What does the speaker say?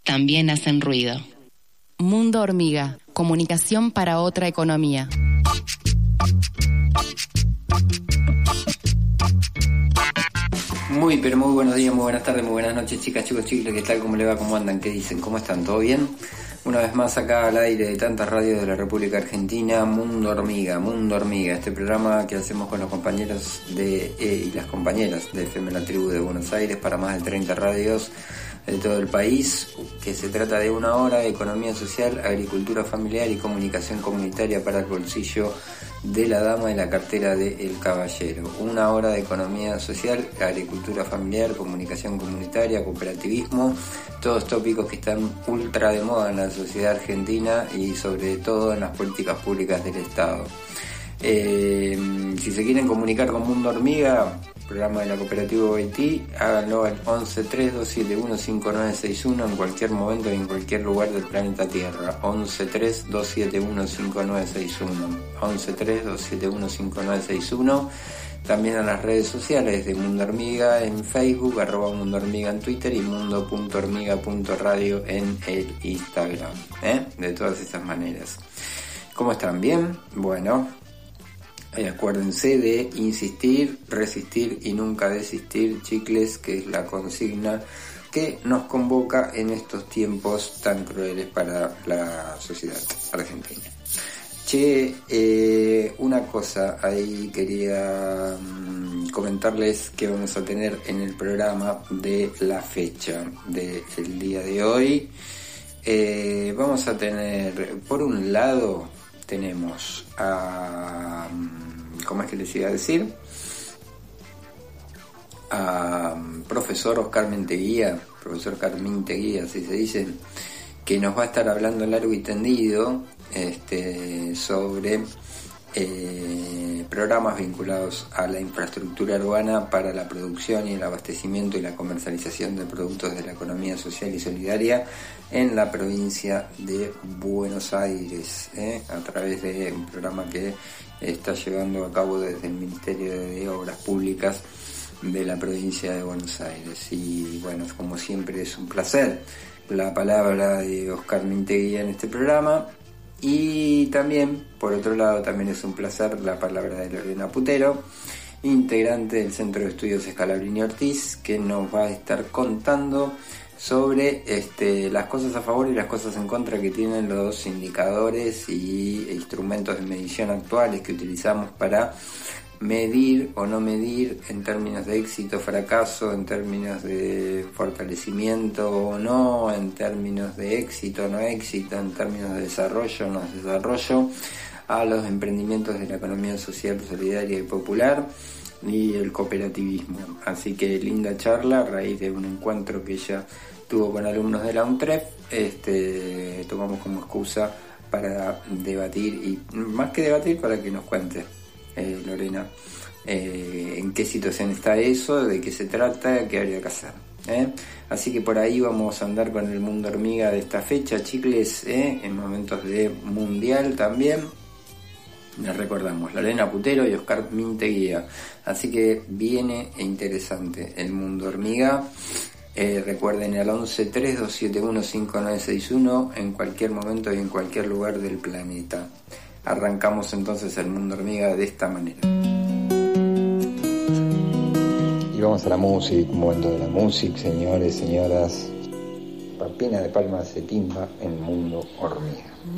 también hacen ruido. Mundo Hormiga, comunicación para otra economía. Muy, pero muy buenos días, muy buenas tardes, muy buenas noches, chicas, chicos, chicles, ¿qué tal? ¿Cómo le va? ¿Cómo andan? ¿Qué dicen? ¿Cómo están? ¿Todo bien? Una vez más acá al aire de tantas radios de la República Argentina, Mundo Hormiga, este programa que hacemos con los compañeros y las compañeras de FM La Tribu de Buenos Aires para más de 30 radios de todo el país, que se trata de una hora de economía social, agricultura familiar y comunicación comunitaria para el bolsillo de la dama y la cartera del caballero. Una hora de economía social, agricultura familiar, comunicación comunitaria, cooperativismo, todos tópicos que están ultra de moda en la sociedad argentina y sobre todo en las políticas públicas del Estado. Si se quieren comunicar con Mundo Hormiga, programa de la cooperativa Haití, háganlo al 1132715961 en cualquier momento y en cualquier lugar del planeta Tierra. 1132715961 1132715961. También a las redes sociales de Mundo Hormiga en Facebook, @Mundo Hormiga en Twitter y mundo.hormiga.radio en el Instagram. De todas estas maneras. ¿Cómo están? ¿Bien? Bueno, acuérdense de insistir, resistir y nunca desistir, chicles, que es la consigna que nos convoca en estos tiempos tan crueles para la sociedad argentina. Una cosa, ahí quería comentarles que vamos a tener en el programa de la fecha del día de hoy. Vamos a tener, por un lado, tenemos a, ¿cómo es que les iba a decir? A profesor Carmen Teguía, así se dice, que nos va a estar hablando largo y tendido sobre programas vinculados a la infraestructura urbana para la producción y el abastecimiento y la comercialización de productos de la economía social y solidaria en la provincia de Buenos Aires, a través de un programa que está llevando a cabo desde el Ministerio de Obras Públicas de la provincia de Buenos Aires. Y bueno, como siempre es un placer la palabra de Oscar Minteguía en este programa. Y también, por otro lado, también es un placer la palabra de Lorena Putero, integrante del Centro de Estudios Scalabrini Ortiz, que nos va a estar contando sobre las cosas a favor y las cosas en contra que tienen los indicadores y instrumentos de medición actuales que utilizamos para medir o no medir en términos de éxito, fracaso, en términos de fortalecimiento o no, en términos de éxito, no éxito, en términos de desarrollo, no desarrollo, a los emprendimientos de la economía social, solidaria y popular y el cooperativismo. Así que linda charla a raíz de un encuentro que ella tuvo con alumnos de la UNTREF. Tomamos como excusa para debatir y más que debatir, para que nos cuente Lorena en qué situación está eso, de qué se trata, qué habría que hacer. Así que por ahí vamos a andar con el Mundo Hormiga de esta fecha, chicles, en momentos de mundial también. Les recordamos, Lorena Putero y Oscar Minteguía. Así que viene interesante el Mundo Hormiga. Recuerden al 1132715961 en cualquier momento y en cualquier lugar del planeta. Arrancamos entonces el Mundo Hormiga de esta manera. Y vamos a la música, un momento de la música, señores, señoras. Papina de Palma se timba en Mundo Hormiga.